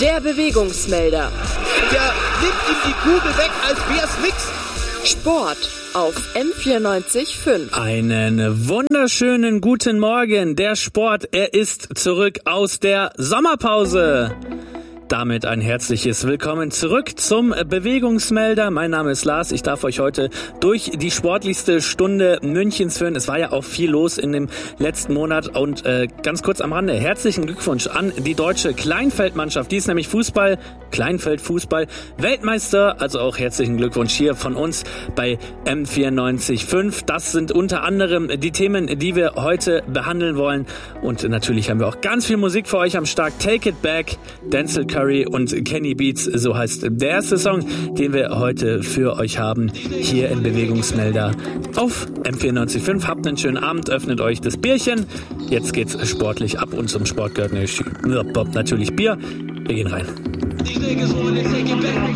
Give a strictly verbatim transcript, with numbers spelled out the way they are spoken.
Der Bewegungsmelder. Der nimmt ihm die Kugel weg, als wär's nix. Sport auf M vierundneunzig Komma fünf. Einen wunderschönen guten Morgen. Der Sport, er ist zurück aus der Sommerpause. Damit ein herzliches Willkommen zurück zum Bewegungsmelder. Mein Name ist Lars. Ich darf euch heute durch die sportlichste Stunde Münchens führen. Es war ja auch viel los in dem letzten Monat. Und äh, ganz kurz am Rande, herzlichen Glückwunsch an die deutsche Kleinfeldmannschaft. Die ist nämlich Fußball, Kleinfeldfußball, Weltmeister. Also auch herzlichen Glückwunsch hier von uns bei M vierundneunzig Komma fünf. Das sind unter anderem die Themen, die wir heute behandeln wollen. Und natürlich haben wir auch ganz viel Musik für euch am Start. Take It Back, Denzel Curry und Kenny Beats, so heißt der erste Song, den wir heute für euch haben, hier im Bewegungsmelder auf M vierundneunzig Komma fünf. Habt einen schönen Abend, öffnet euch das Bierchen. Jetzt geht's sportlich ab und zum Sport gehört natürlich Bier. Wir gehen rein.